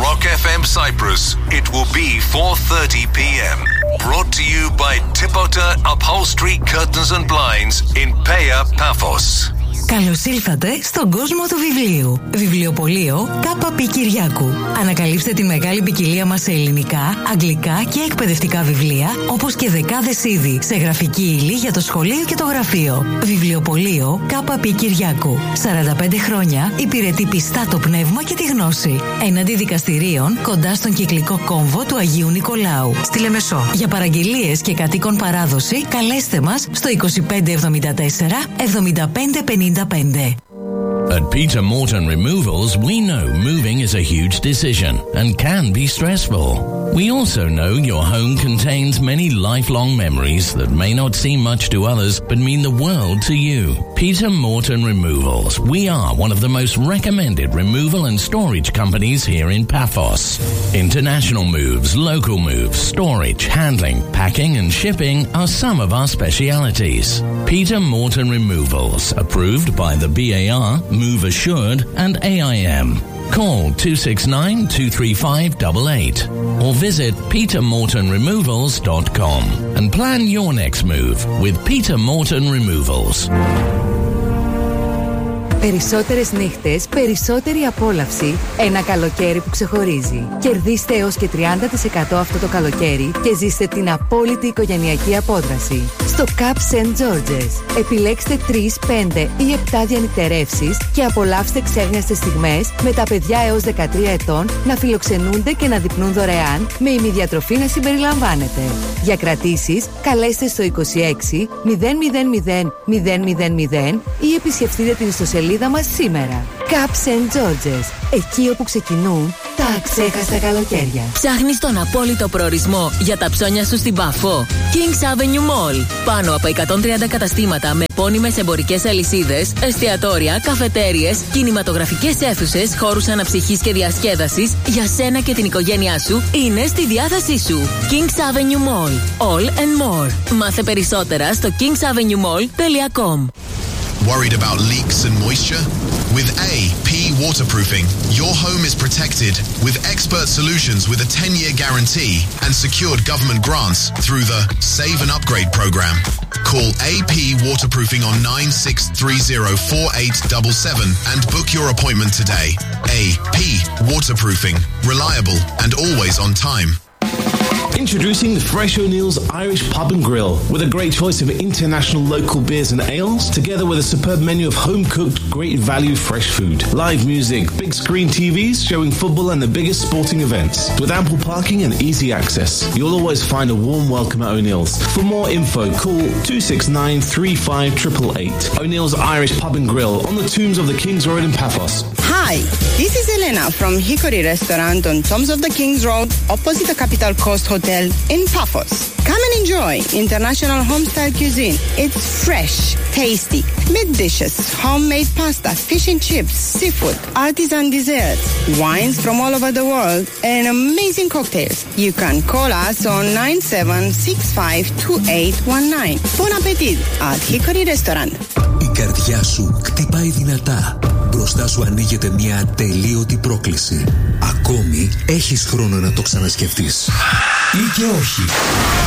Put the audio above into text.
Rock FM Cyprus, it will be 4:30 p.m. Brought to you by Tipota Upholstery Curtains and Blinds in Pea Paphos. Καλώς ήλθατε στον κόσμο του βιβλίου. Βιβλιοπωλείο ΚΠ Κυριάκου. Ανακαλύψτε τη μεγάλη ποικιλία μας σε ελληνικά, αγγλικά και εκπαιδευτικά βιβλία, όπως και δεκάδες είδη σε γραφική ύλη για το σχολείο και το γραφείο. Βιβλιοπωλείο ΚΠ Κυριάκου. 45 χρόνια υπηρετεί πιστά το πνεύμα και τη γνώση. Έναντι δικαστηρίων, κοντά στον κυκλικό κόμβο του Αγίου Νικολάου, στη Λεμεσό. Για παραγγελίες και κατοίκον παράδοση, καλέστε μας στο 2574 7555. At Peter Morton Removals, we know moving is a huge decision and can be stressful. We also know your home contains many lifelong memories that may not seem much to others but mean the world to you. Peter Morton Removals. We are one of the most recommended removal and storage companies here in Paphos. International moves, local moves, storage, handling, packing and shipping are some of our specialities. Peter Morton Removals, approved by the BAR, Move Assured and AIM. Call 269-235-88 or visit petermortonremovals.com and plan your next move with Peter Morton Removals. Περισσότερες νύχτες, περισσότερη απόλαυση. Ένα καλοκαίρι που ξεχωρίζει. Κερδίστε έως και 30% αυτό το καλοκαίρι και ζήστε την απόλυτη οικογενειακή απόδραση. Στο Cup St. George's. Επιλέξτε 3, 5 ή 7 διανυκτερεύσεις και απολαύστε ξέχνιαστες στιγμές με τα παιδιά έως 13 ετών να φιλοξενούνται και να δειπνούν δωρεάν, με ημιδιατροφή να συμπεριλαμβάνεται. Για κρατήσεις, καλέστε στο 26 000 000 ή επισκεφτείτε την ιστοσελίδα μας σήμερα. Cup St. George's. Εκεί όπου ξεκινούν τα αξέχαστα καλοκαίρια. Ψάχνεις τον απόλυτο προορισμό για τα ψώνια σου στην Πάφο? Kings Avenue Mall. Πάνω από 130 καταστήματα με επώνυμες εμπορικές αλυσίδες, εστιατόρια, καφετέριες, κινηματογραφικές αίθουσες, χώρους αναψυχής και διασκέδασης για σένα και την οικογένειά σου είναι στη διάθεσή σου. Kings Avenue Mall. All and more. Μάθε περισσότερα στο kingsavenuemall.com. Worried about leaks and moisture? With AP Waterproofing, your home is protected with expert solutions with a 10-year guarantee and secured government grants through the Save and Upgrade program. Call AP Waterproofing on 96304877 and book your appointment today. AP Waterproofing. Reliable and always on time. Introducing the Fresh O'Neill's Irish Pub and Grill, with a great choice of international local beers and ales, together with a superb menu of home-cooked, great value fresh food. Live music, big screen TVs showing football and the biggest sporting events. With ample parking and easy access, you'll always find a warm welcome at O'Neill's. For more info, call 269-35888. O'Neill's Irish Pub and Grill on the Tombs of the King's Road in Paphos. Hi, this is Elena from Hickory Restaurant on Tombs of the King's Road, opposite the Capital Coast Hotel in Paphos. Come and enjoy international homestyle cuisine. It's fresh, tasty, meat dishes, homemade pasta, fish and chips, seafood, artisan desserts, wines from all over the world, and amazing cocktails. You can call us on 97652819. Bon appetit at Hickory Restaurant. Η καρδιά σου χτυπάει δυνατά. Μπροστά σου ανοίγεται μια ατελείωτη πρόκληση. Ακόμη έχεις χρόνο να το ξανασκεφτείς. Ή και όχι.